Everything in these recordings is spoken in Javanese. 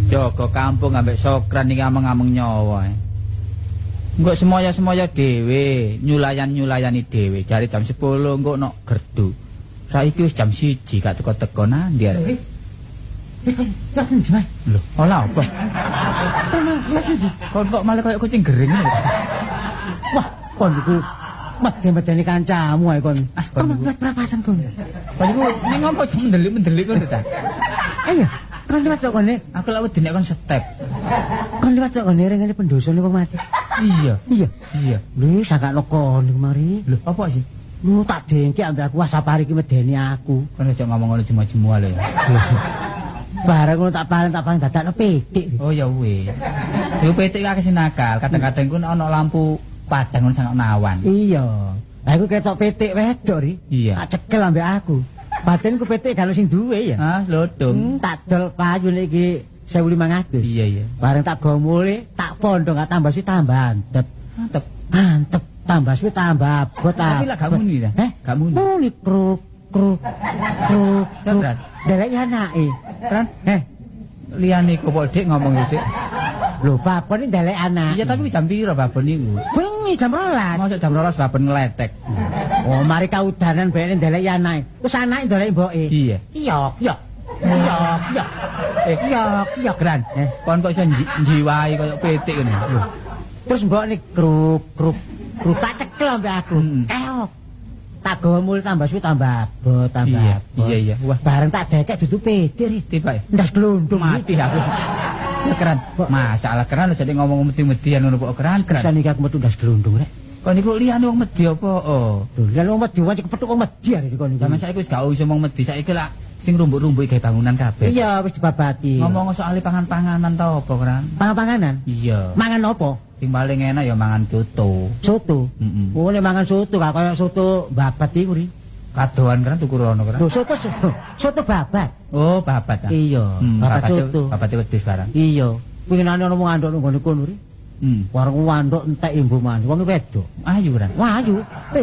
Jaga kampung ambek Sokran iki ameng-ameng nyawa. Engko semoyo-semoyo dhewe, nyulayan-nyulayani dhewe. Jare jam 10 engko nok gerdu. Saiki wis jam 1 gak teko-teko nandi arek. Lho, ola apa? Kon kok malah kayak kucing gering ngono. Wah, kon iku medhe-medheni kancamu ae kon. Kon prapasan kon. Kon iku ning ngopo jeng mendelik-mendelik ngono ta? Ayo, kon liwat kok kene. Aku lak wedi nek kon step. Kon liwat kok kene rene pendosane wong mati. Iya. Lho, sakakno kon kemari. Lho, apa sih? Lu tak dengki ambek aku Sapari ki medeni aku. Kon aja ngomong ngono jemu-jemu ae. Bareng ngono tak paling dadakno pitik. Oh ya wis. Yo pitik akeh sing nakal, kadang-kadang ku ana lampu padang ngono sangat nawan. Iya. Lah iku ketok pitik wedok ri. Iya. Tak cekel ambek aku. Batinku pitik gak sing duwe ya. Ah, lodong. Tak dol payune iki 1.500. Iya. Bareng tak gomule, tak pondok gak tambah sih tambah antep. Antep. Tambah sih tambah abot. Tapi lak gak muni ta? Gak muni. Muni kruk. Delek anake. Kan? Liyane kok Dik ngomong Dik. Lho, babon iki delek anak. Iya, tapi jam piro babon niku? Bengi jam 12. Mosok jam 12 babon ngletek. Oh, mari kaudanan bae ndelek anake. Wis anake ndelek mboke. Iya. Iya. Gran. Kon kok iso njiwai koyo pitik ngono. Terus mbok nek kruk tak cekel ambek aku. Keok. Tak gomul tambah suwi tambah abot, tambah. Iya. Wah, bareng tak dekek dudu pitik tiba. Ndas glundung mati aku. Keran. Masalah keran jadi ngomong medi-median ngono kok keran. Bisa nek aku metu ndas glundung rek. Kon niku liyane wong medhi apa? Oh. Lho, liyane wong medhi wae kepethuk wong medhi arek kon niku. Zaman saiki wis gak iso wong medhi, saiki lak sing rumbuk-rumbuk gawe bangunan kabeh. Iya, wis dibabati. Ngomong soal pangan-panganan ta apa, Kran? Pangan-panganan? Iya. Mangan apa? Sing paling enak ya mangan soto. Soto? Oh, nek mangan soto gak kaya soto babat iku ri. Kadoan Kran tuku rono Kran. Lho, soto babat. Oh, babat ta. Iya, babat soto. Babate wedhus barang. Iya. Pinginane ono wong andok nang kono ri. Warung wandok entek imbu mandi. Wong wedok. Ayu Kran. Wah, ayu.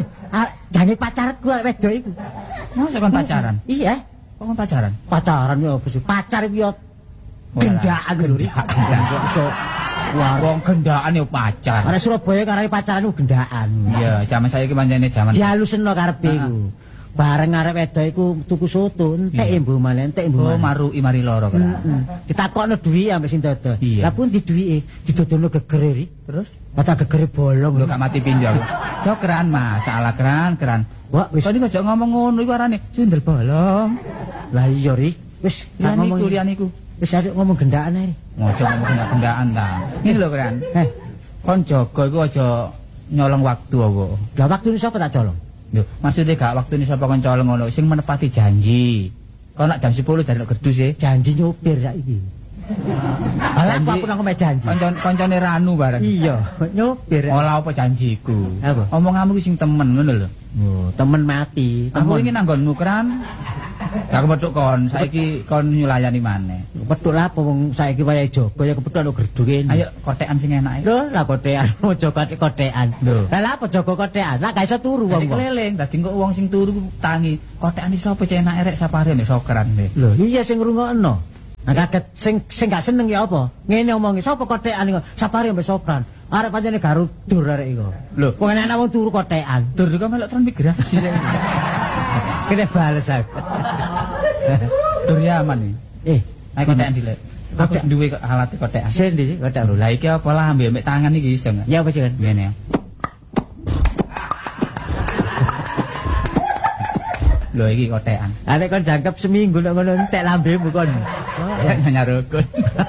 Jane pacarku wedok iku. Masa kon pacaran? Iya. Kok pacaran? Pacaran ya apa sih? Pacar iki ya gendaan lho ri. Iso wong gendaan ya pacar. Arek Surabaya karane pacaran ku gendaan. Iya, zaman saiki pancene zaman. Dihalusno karepe iku. Bareng arek wedok iku tuku soto, entek imbu male, entek imbu. Oh, maruki mari loro Kran. Ditakokno duwi ambek sing dodo. Lah pun di duwike, didodono gegere ri. Terus mata gegere bolong. Lho gak mati pinjol. Yo Kran, masalah Kran. Wah, wis. Kok aja ngomong ngono iku arane sundel bolong. Lah iya ri. Wis liyan iku. Wis ayo ngomong gendaan ae. Ojo ngomong gendaan ta. Ngene lho Kran. Kon jaga iku aja nyolong waktu apa. Lah waktune sapa tak colong? Lho, maksudnya gak waktune sapa kon colong ngono, sing menepati janji. Kon nak jam 10 dari gerdu sih. Janji nyopir ya iki. Alah aku nang omahe janji. Koncone Ranu bareng. Iya, nyopir. Ola apa janjiku? Apa? Omonganmu sing temen ngono lho. Oh, temen mati. Aku ingin nanggonmu Kran. Gak kepethuk kon, saiki kon nyulayani maneh. Kepethuk lah apa wong saiki wayahe jaga ya kepethuk ana gerdu kene. Ayo kotekan sing enak. Lho, lah kotekan, ojo kotekan. Lho. Lah apa jaga kotekan? Lah gak iso turu wong. Keliling, dadi kok wong sing turu tangi. Kotekan iso apa enak erek Sapari nek Sokran. Lho, iya sing ngrungokno. Nah kaget sing gak seneng ya apa? Ngene omongi sapa kotekan iku? Sapari mbek Sokran. Arek pancene garudur arek iku. Lho, wong enak wong turu kotekan. Dur kok melok transmigrasi rek. Kene bales aku. Dur aman iki. Ayo kotekan dilek. Aku duwe alat kotekan. Sendi kotekan. Lho, lah iki apa lah ambek tangan iki iso enggak? Ya apa sih? Ngene ya. Lho iki kotekan. Arek kon jangkep seminggu nek ngono entek lambemu kon. Oh, nyarukun.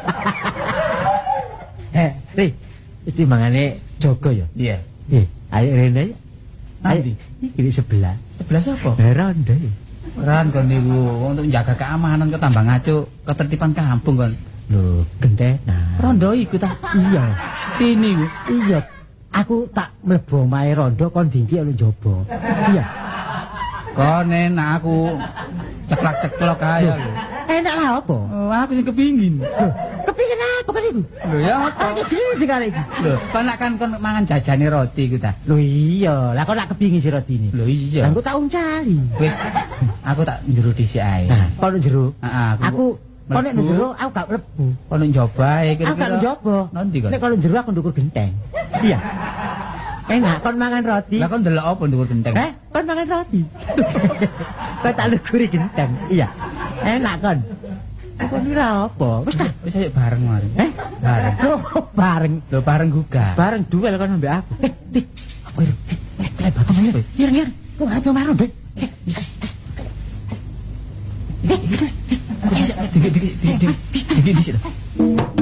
Ri, iki mangane jaga ya? Iya. Ayo rene. Ayo iki sebelah. Sebelah sapa? Ronde. Ran kon niku untuk menjaga keamanan kok tambah ngaco ketertiban kampung kon. Lho, gentenan. Rondo iku ta? Iya. Ini ku. Iya. Aku tak mlebu omahe rondo kon dingki ana njaba. Iya. Kon enak aku ceklak-ceklok ae lho. Enak lah apa? Oh, aku sing kepingin. Kepingin apa kan iku? Lho ya apa? Iki sing arek iki. Lho, kon nak kan kon mangan jajane roti iku ta. Lho iya, lah kok nak kepingin si roti ini. Lho iya. Aku tak uncali. Wis aku tak njero dhisik ae. Nah, kon njero. Heeh, aku Kok nek nang jero aku gak mlebu. Kok nek njaba ae Aku gak nang njaba. Nanti kok. Nek kalau jero aku ndukur genteng. Iya. Enak kon mangan roti. Lah kon ndelok apa ndukur genteng? Kon mangan roti. Kok tak ndukuri genteng. Iya. Enak kon. Kok nira apa? Wis ayo bareng mari. Bareng. Bareng. Lho bareng gugah. Bareng duel kon ambek aku. Apa iki? Klebat apa? Ireng. Kok arep marung, Dek? Dikit-dikit.